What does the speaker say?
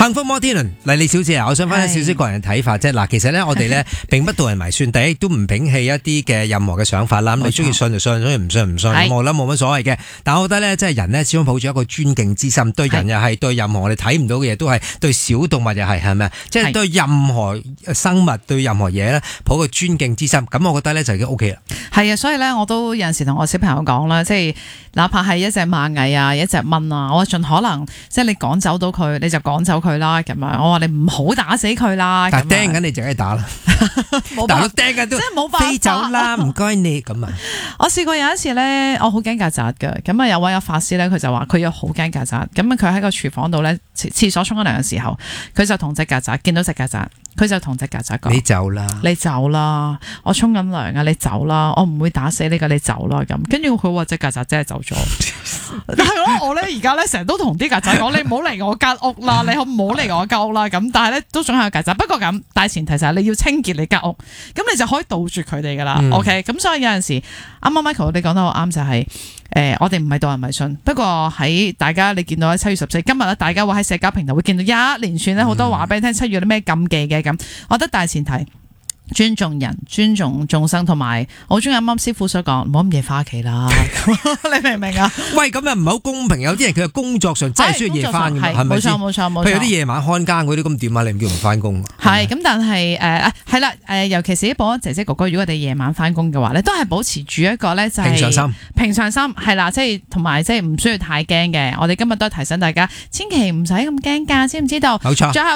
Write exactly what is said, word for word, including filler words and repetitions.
幸福摩天輪，麗麗小姐啊，我想分享少少個人嘅睇法啫。嗱，其實咧，我哋咧並不導人迷信，第一都唔摒棄一啲嘅任何嘅想法啦。咁你中意信就信，中意唔信唔信，咁我諗冇乜所謂嘅。但我覺得咧，即係人咧，始終抱住一個尊敬之心，對人又係，對任何我哋睇唔到嘅嘢都係，對小動物又係，係咪啊？即係對任何生物，對任何嘢咧，抱個尊敬之心。咁我覺得咧就已經 O K 啦。 係啊，所以咧我都有陣時同我小朋友講啦，即係哪怕係一隻螞蟻啊，一隻蚊啊，我盡可能即係你趕走到佢，你就趕走佢啦。咁樣我話你唔好打死佢啦。 但係釘緊你就梗係打啦，大佬釘緊都即係冇辦法飛走啦，唔該你咁啊。 我試過有一次咧，我好驚曱甴㗎，咁啊有位有法師咧，佢就話佢有好驚曱甴，咁佢喺個廚房度咧，廁所沖緊涼嘅時候，佢就同隻曱甴見到隻曱甴，佢就同隻曱甴講：你走啦， 你走啦，我沖緊涼啊，你走啦，我唔會打死你噶，你走啦咁。跟住佢話隻曱甴真係走咗，但係咯，我咧而家咧成日都同啲曱甴講：你唔好嚟我間屋啦，你唔好嚟我間屋啦。咁但係咧都總係有曱甴，不過咁大前提就係你要清潔你間屋，咁你就可以杜絕佢哋噶啦。嗯、OK，咁所以有陣時啱啱 Michael 你講得好啱，就係、是、誒、呃、我哋唔係導人迷信，不過喺大家你見到喺七月十四今日咧，大家會喺社交平台會見到一連串咧好多話俾你聽七月有咩禁忌嘅咁，我覺得大前提。尊重人、尊重眾生，同埋我好中意啱啱師傅所講，唔好咁夜翻屋企啦。你明唔明啊？ 喂，咁又唔係好公平，有啲人佢嘅工作上真係需要夜翻嘅，係咪先？冇錯冇錯冇錯。譬如有啲夜晚看更嗰啲咁點啊？你唔叫唔翻工？係咁，但係誒係啦誒，尤其是啲保安姐姐哥哥，如果我哋夜晚翻工嘅話咧，都係保持住一個咧就係平常心，平常心係啦，即係同埋即係唔需要太驚嘅。我哋今日都提醒大家，千祈唔使咁驚㗎，知唔知道？冇錯。最後